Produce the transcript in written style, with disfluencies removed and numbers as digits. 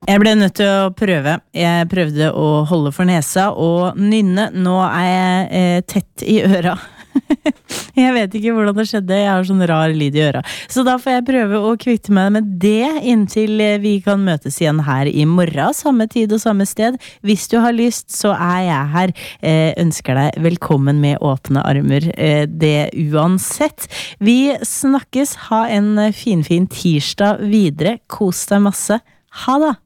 Jeg ble nødt til å prøve. Jeg prøvde å holde for nesa og nynne. Nå jeg tett i øra. Jeg vet ikke hvordan det skjedde. Jeg har sånn rar lyd i øra. Så da får jeg prøve å kvitte meg med det inntil vi kan møtes igjen her i morgen. Samme tid og samme sted. Hvis du har lyst, så jeg her. Ønsker deg velkommen med åpne armer. Det uansett. Vi snakkes. Ha en fin tirsdag videre. Kos deg masse. Ha det!